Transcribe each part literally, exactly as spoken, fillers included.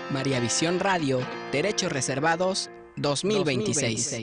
María Visión Radio, Derechos Reservados dos mil veintiséis.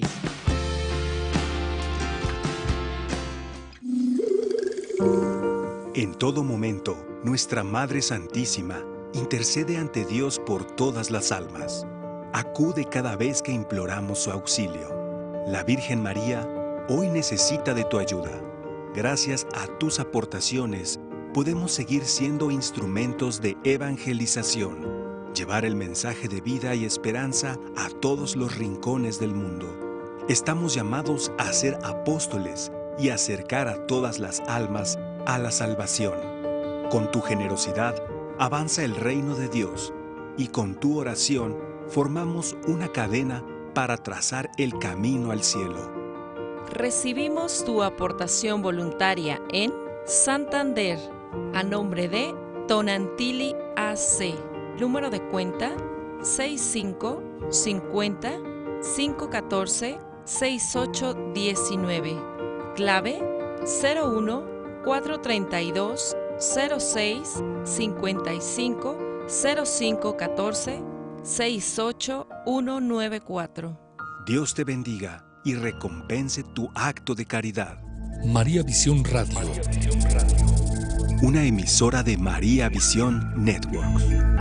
En todo momento, nuestra Madre Santísima intercede ante Dios por todas las almas. Acude cada vez que imploramos su auxilio. La Virgen María hoy necesita de tu ayuda. Gracias a tus aportaciones, podemos seguir siendo instrumentos de evangelización, llevar el mensaje de vida y esperanza a todos los rincones del mundo. Estamos llamados a ser apóstoles y acercar a todas las almas a la salvación. Con tu generosidad, avanza el reino de Dios y con tu oración formamos una cadena para trazar el camino al cielo. Recibimos tu aportación voluntaria en Santander, a nombre de Tonantili A C. Número de cuenta seis cinco cincuenta cinco catorce sesenta y ocho diecinueve. Clave cero uno cuatro treinta y dos cero seis cincuenta y cinco cero cinco catorce sesenta y ocho ciento noventa y cuatro. Dios te bendiga y recompense tu acto de caridad. María Visión Radio. Una emisora de María Visión Network.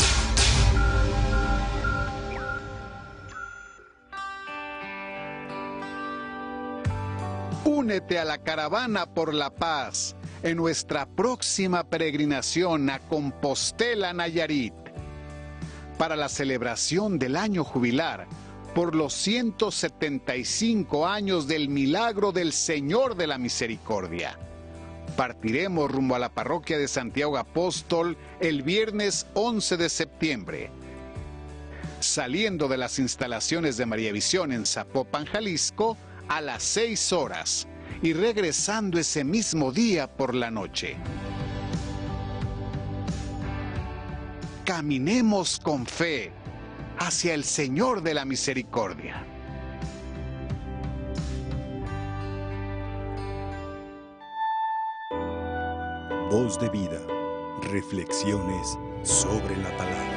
Únete a la caravana por la paz en nuestra próxima peregrinación a Compostela, Nayarit, para la celebración del año jubilar por los ciento setenta y cinco años del milagro del Señor de la Misericordia. Partiremos rumbo a la parroquia de Santiago Apóstol el viernes once de septiembre. Saliendo de las instalaciones de María Visión en Zapopan, Jalisco, a las seis horas y regresando ese mismo día por la noche. Caminemos con fe hacia el Señor de la Misericordia. Voz de vida. Reflexiones sobre la palabra.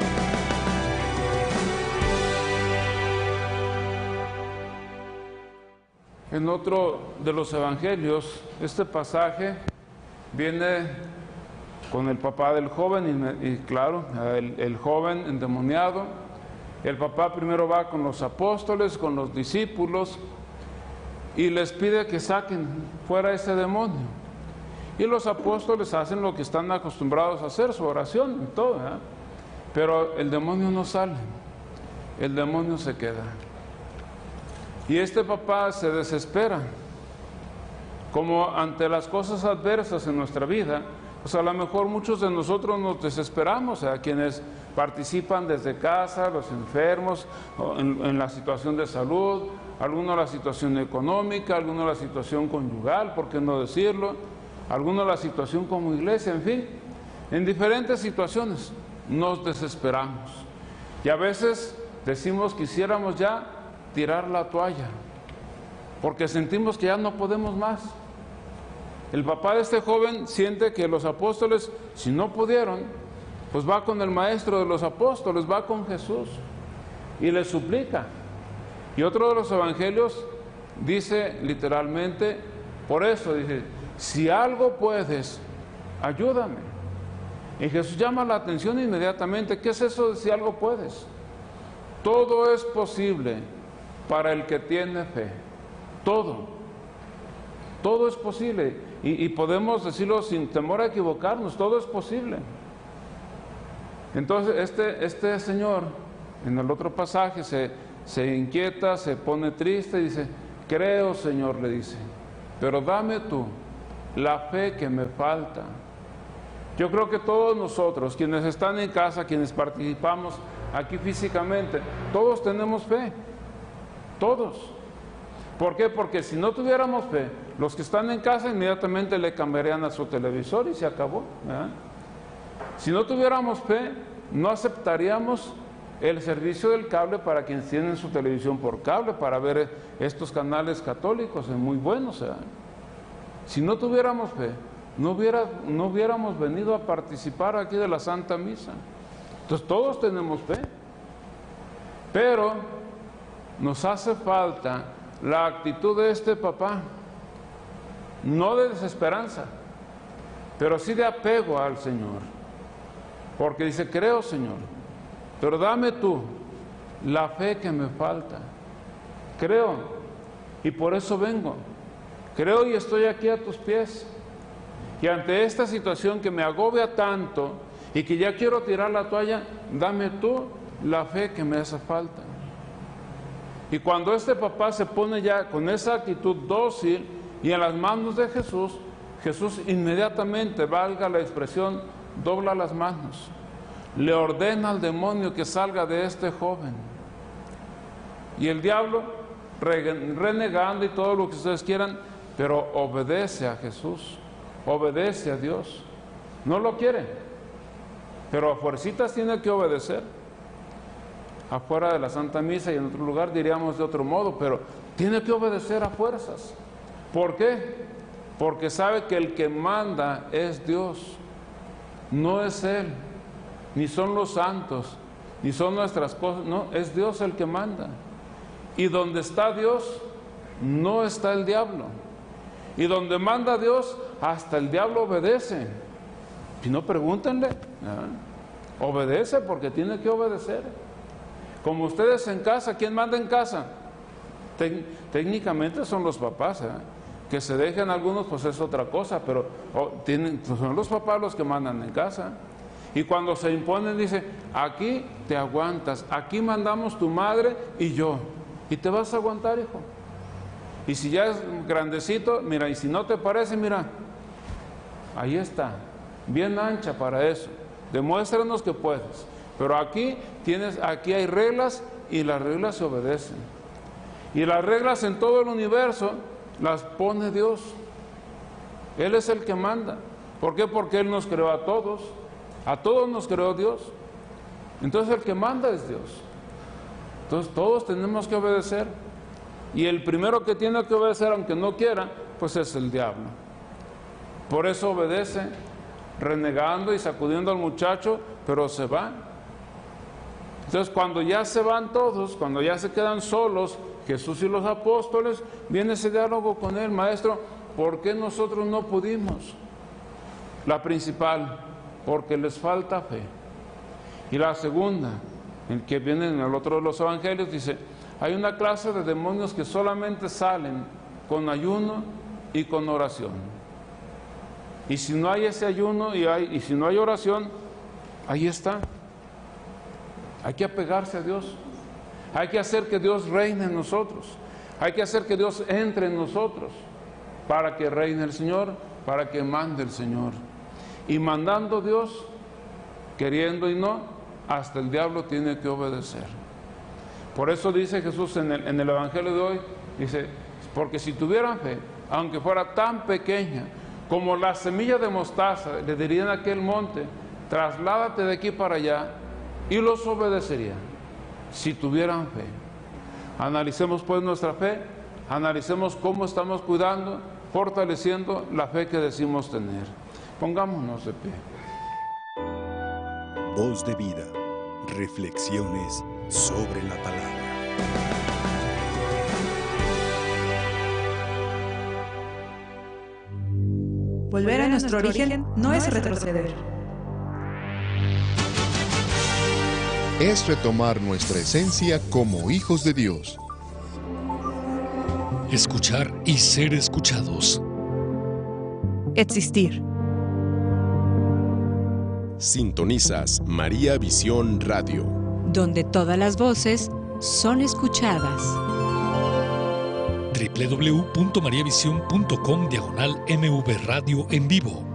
En otro de los evangelios, este pasaje viene con el papá del joven y, y claro, el, el joven endemoniado. El papá primero va con los apóstoles, con los discípulos y les pide que saquen fuera ese demonio. Y los apóstoles hacen lo que están acostumbrados a hacer, su oración y todo, ¿eh? Pero el demonio no sale, el demonio se queda. Y este papá se desespera, como ante las cosas adversas en nuestra vida. Pues a lo mejor muchos de nosotros nos desesperamos, a quienes participan desde casa, los enfermos, en, en la situación de salud, algunos la situación económica, algunos la situación conyugal, ¿por qué no decirlo? Algunos la situación como iglesia, en fin, en diferentes situaciones nos desesperamos. Y a veces decimos quisiéramos ya tirar la toalla, porque sentimos que ya no podemos más. El papá de este joven siente que los apóstoles, si no pudieron, pues va con el maestro de los apóstoles, va con Jesús y le suplica. Y otro de los evangelios dice literalmente, por eso dice, si algo puedes, ayúdame. Y Jesús llama la atención inmediatamente, ¿qué es eso de si algo puedes? Todo es posible para el que tiene fe, todo, todo es posible, y, y podemos decirlo sin temor a equivocarnos, todo es posible. Entonces este, este señor, en el otro pasaje, se, se inquieta, se pone triste y dice, creo, Señor, le dice, pero dame tú la fe que me falta. Yo creo que todos nosotros, quienes están en casa, quienes participamos aquí físicamente, todos tenemos fe. Todos. ¿Por qué? Porque si no tuviéramos fe, los que están en casa inmediatamente le cambiarían a su televisor y se acabó, ¿verdad? Si no tuviéramos fe, no aceptaríamos el servicio del cable para quienes tienen su televisión por cable, para ver estos canales católicos, es muy buenos, ¿verdad? Si no tuviéramos fe, no, hubiera, no hubiéramos venido a participar aquí de la Santa Misa. Entonces todos tenemos fe. Pero nos hace falta la actitud de este papá, no de desesperanza, pero sí de apego al Señor. Porque dice, creo, Señor, pero dame tú la fe que me falta. Creo, y por eso vengo. Creo y estoy aquí a tus pies. Y ante esta situación que me agobia tanto y que ya quiero tirar la toalla, dame tú la fe que me hace falta. Y cuando este papá se pone ya con esa actitud dócil y en las manos de Jesús, Jesús inmediatamente, valga la expresión, dobla las manos. Le ordena al demonio que salga de este joven. Y el diablo, renegando y todo lo que ustedes quieran, pero obedece a Jesús, obedece a Dios. No lo quiere, pero a fuercitas tiene que obedecer. Afuera de la Santa Misa y en otro lugar diríamos de otro modo, pero tiene que obedecer a fuerzas. ¿Por qué? Porque sabe que el que manda es Dios, no es Él, ni son los santos, ni son nuestras cosas, no, es Dios el que manda. Y donde está Dios, no está el diablo. Y donde manda Dios, hasta el diablo obedece. Si no, pregúntenle. ¿Ah? Obedece porque tiene que obedecer. Como ustedes en casa, ¿quién manda en casa? Tec- técnicamente son los papás, ¿eh? Que se dejen algunos, pues es otra cosa, pero oh, tienen, pues son los papás los que mandan en casa. Y cuando se imponen, dice, aquí te aguantas, aquí mandamos tu madre y yo, y te vas a aguantar, hijo. Y si ya es grandecito, mira, y si no te parece, mira, ahí está, bien ancha para eso, demuéstranos que puedes. Pero aquí tienes, aquí hay reglas y las reglas se obedecen. Y las reglas en todo el universo las pone Dios. Él es el que manda. ¿Por qué? Porque Él nos creó a todos. A todos nos creó Dios. Entonces el que manda es Dios. Entonces todos tenemos que obedecer. Y el primero que tiene que obedecer, aunque no quiera, pues es el diablo. Por eso obedece, renegando y sacudiendo al muchacho, pero se va. Entonces cuando ya se van todos, cuando ya se quedan solos, Jesús y los apóstoles, viene ese diálogo con él, maestro, ¿por qué nosotros no pudimos? La principal, porque les falta fe. Y la segunda, el que viene en el otro de los evangelios, dice, hay una clase de demonios que solamente salen con ayuno y con oración. Y si no hay ese ayuno y, hay, y si no hay oración, ahí está. Hay que apegarse a Dios. Hay que hacer que Dios reine en nosotros. Hay que hacer que Dios entre en nosotros para que reine el Señor, para que mande el Señor. Y mandando Dios, queriendo y no, hasta el diablo tiene que obedecer. Por eso dice Jesús en el, en el Evangelio de hoy, dice, porque si tuvieran fe, aunque fuera tan pequeña como la semilla de mostaza, le dirían a aquel monte, trasládate de aquí para allá, y los obedecerían, si tuvieran fe. Analicemos pues nuestra fe, analicemos cómo estamos cuidando, fortaleciendo la fe que decimos tener. Pongámonos de pie. Voz de vida, reflexiones sobre la palabra. Volver a nuestro origen no es retroceder. Es retomar nuestra esencia como hijos de Dios. Escuchar y ser escuchados. Existir. Sintonizas María Visión Radio, donde todas las voces son escuchadas. w w w punto maria visión punto com diagonal M V Radio en vivo.